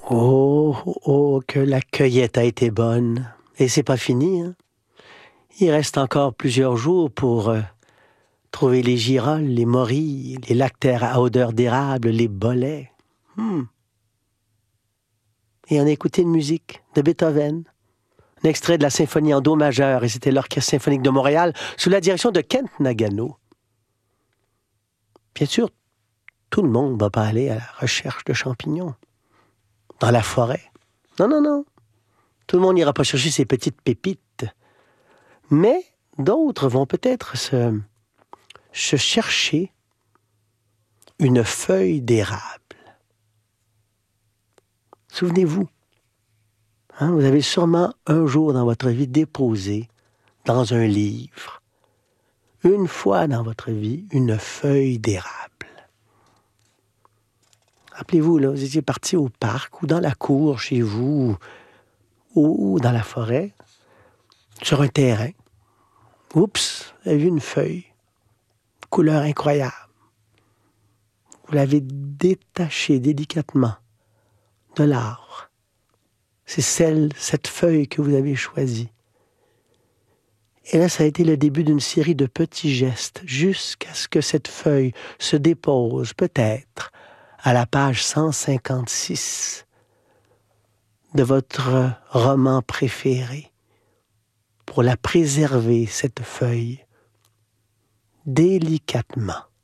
Oh, oh, oh, que la cueillette a été bonne. Et c'est pas fini, hein? Il reste encore plusieurs jours pour trouver les girolles, les morilles, les lactaires à odeur d'érable, les bolets. Et on a écouté une musique de Beethoven, un extrait de la symphonie en do majeur, et c'était l'Orchestre symphonique de Montréal, sous la direction de Kent Nagano. Bien sûr, tout le monde ne va pas aller à la recherche de champignons dans la forêt. Non, non, non. Tout le monde n'ira pas chercher ces petites pépites. Mais d'autres vont peut-être se chercher une feuille d'érable. Souvenez-vous, hein, vous avez sûrement un jour dans votre vie déposé dans un livre, une fois dans votre vie, une feuille d'érable. Rappelez-vous, là, vous étiez parti au parc ou dans la cour chez vous ou dans la forêt, sur un terrain. Oups, vous avez vu une feuille, couleur incroyable. Vous l'avez détachée délicatement de l'arbre. C'est cette feuille que vous avez choisie. Et là, ça a été le début d'une série de petits gestes jusqu'à ce que cette feuille se dépose, peut-être, à la page 156 de votre roman préféré, pour la préserver, cette feuille, délicatement.